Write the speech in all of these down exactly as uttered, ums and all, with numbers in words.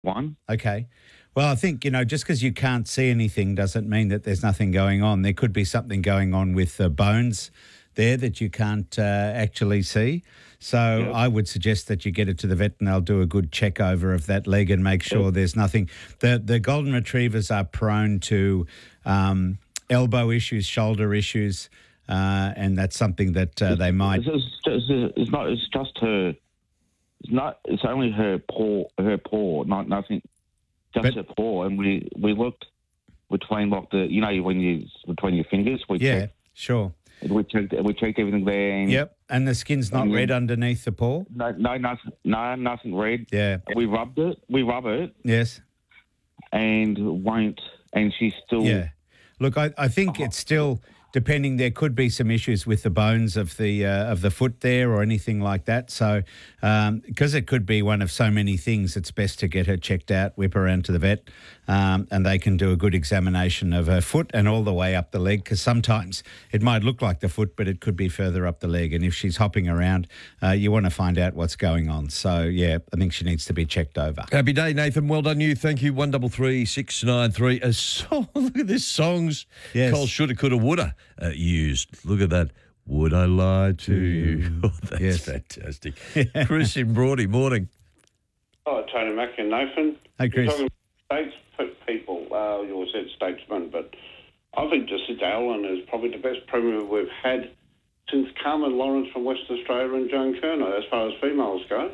one. Okay. Well, I think, you know, just because you can't see anything doesn't mean that there's nothing going on. There could be something going on with the bones there that you can't uh, actually see. So Yep. I would suggest that you get it to the vet and they'll do a good check over of that leg and make sure Yep. there's nothing. The the golden retrievers are prone to um, elbow issues, shoulder issues, uh, and that's something that uh, they might... It's, it's, it's, it's not. It's just her. It's not. It's only her paw. Her paw. Not nothing. Just But- her paw. And we we looked between like the you know when you between your fingers. We Yeah, checked. sure. We checked. We checked everything there. And Yep, and the skin's not And then- red underneath the paw? No, no, nothing. No, nothing red. Yeah, We rubbed it. We rub it, yes. and won't. And she's still. Yeah. Look, I, I think it's still depending. There could be some issues with the bones of the uh, of the foot there or anything like that. So, because it could be one of so many things, it's best to get her checked out, whip her around to the vet, um, and they can do a good examination of her foot and all the way up the leg. Because sometimes it might look like the foot, but it could be further up the leg. And if she's hopping around, uh, you want to find out what's going on. So, yeah, I think she needs to be checked over. Happy day, Nathan. Well done, you. Thank you. One double three six nine three. A song. Look at this songs. Yes. Cole shoulda, coulda, woulda uh, used. Look at that. Would I lie to you? Oh, that's Yes. fantastic. Chris in Broady, morning. Oh, Tony Mack and Nathan. Hey, Chris. You're talking states people, uh, you all said statesmen, but I think Jacinta Allen is probably the best premier we've had since Carmen Lawrence from Western Australia and Joan Kerner, as far as females go.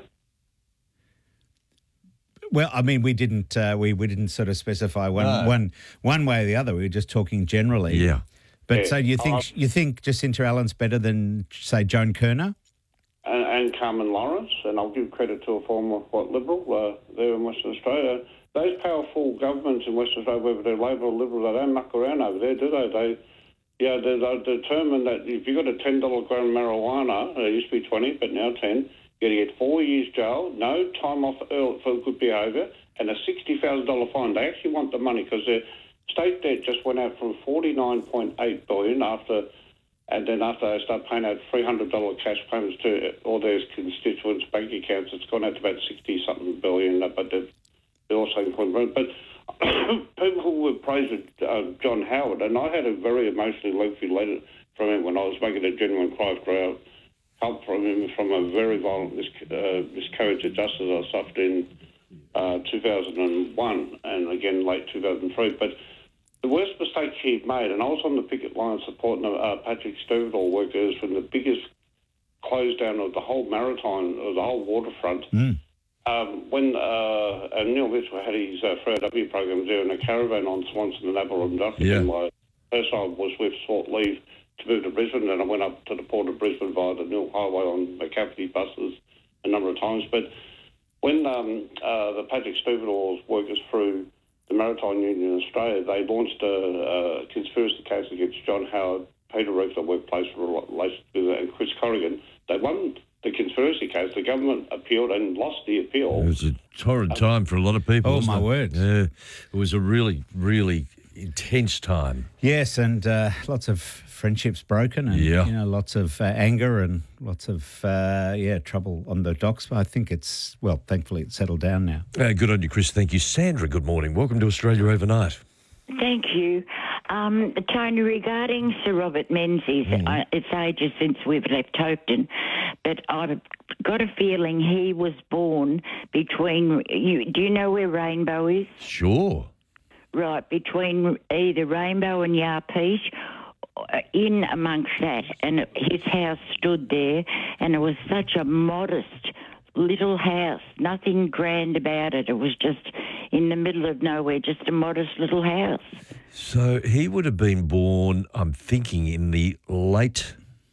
Well, I mean, we didn't uh, we we didn't sort of specify one No. one one way or the other. We were just talking generally. Yeah. But Yeah. so you think Uh, you think Jacinta Allen's better than say Joan Kerner? And, and Carmen Lawrence, and I'll give credit to a former what Liberal uh, there in Western Australia. Those powerful governments in Western Australia, whether they're Labor or Liberal, they don't muck around over there, do they? They, yeah, they, they determine that if you've got a ten dollar gram marijuana, it used to be twenty, but now ten, you're going to get four years jail, no time off early for good behaviour, and a sixty thousand dollars fine. They actually want the money because their state debt just went out from forty-nine point eight billion dollars after. And then after they start paying out three hundred dollars cash payments to all their constituents' bank accounts, it's gone out to about sixty-something billion, but they're, they're also including. But people were praising uh, John Howard, and I had a very emotionally lengthy letter from him when I was making a genuine cry for our help from him from a very violent mis- uh, miscarriage of justice I suffered in uh, two thousand one and again late two thousand three. But the worst mistake he made, and I was on the picket line supporting uh, Patrick Stewart workers from the biggest close down of the whole maritime, of the whole waterfront. Mm. Um, when uh, and Neil Mitchell had his uh, three O W program there in a caravan on Swanson and Aberlin Dock, Yeah. and my first I was with sought leave to move to Brisbane, and I went up to the port of Brisbane via the Neil Highway on McCafferty buses a number of times. But when um, uh, the Patrick Stewart workers through the Maritime Union in Australia, they launched a, a conspiracy case against John Howard, Peter Reeves, the workplace relations and Chris Corrigan. They won the conspiracy case. The government appealed and lost the appeal. It was a torrid time for a lot of people. Oh, wasn't my it? word. Yeah. It was a really, really intense time. Yes, and uh, lots of friendships broken, and Yeah. you know, lots of uh, anger and lots of uh, yeah trouble on the docks. But I think it's well, thankfully it's settled down now. Uh, good on you, Chris. Thank you. Sandra, good morning. Welcome to Australia Overnight. Thank you. Um, Tony, regarding Sir Robert Menzies, I, it's ages since we've left Hopeton, but I've got a feeling he was born between, you, do you know where Rainbow is? Sure. Right, between either Rainbow and Yarpeash, uh, in amongst that, and his house stood there, and it was such a modest little house, nothing grand about it. It was just in the middle of nowhere, just a modest little house. So he would have been born, I'm thinking, in the late,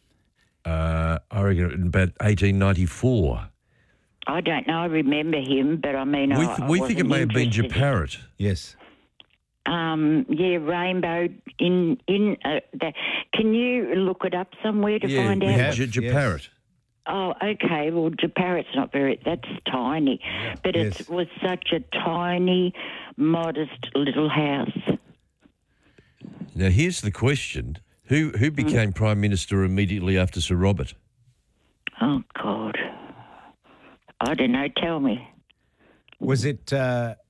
uh, I reckon, in about eighteen ninety-four. I don't know, I remember him, but I mean, We, I, th- I we think it wasn't may have been interested in- Japarrett. Yes. Um, yeah, Rainbow in in. Uh, the, can you look it up somewhere to Yeah, find we out? had J- Yes. Japarrett. Oh, okay. Well, Japarrett's not very. That's tiny, but Yes. it was such a tiny, modest little house. Now, here's the question. Who who became Prime Minister immediately after Sir Robert? Oh God, I don't know. Tell me. Was it uh,